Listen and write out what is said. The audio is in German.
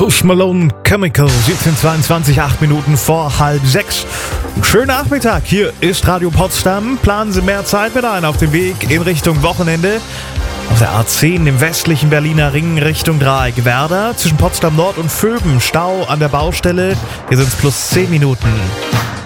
Post Malone Chemical, 17:22, 8 Minuten vor 5:30. Schönen Nachmittag, hier ist Radio Potsdam. Planen Sie mehr Zeit mit ein auf dem Weg in Richtung Wochenende. Auf der A10 im westlichen Berliner Ring Richtung Dreieck-Werder. Zwischen Potsdam Nord und Vöben Stau an der Baustelle. Hier sind es plus 10 Minuten.